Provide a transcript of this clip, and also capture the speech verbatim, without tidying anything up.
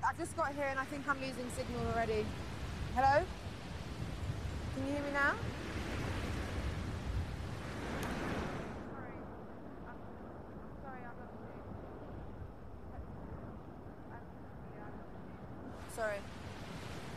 I've just got here and I think I'm losing signal already. Hello? Can you hear me now? Sorry. I'm, sorry, I'm not Sorry.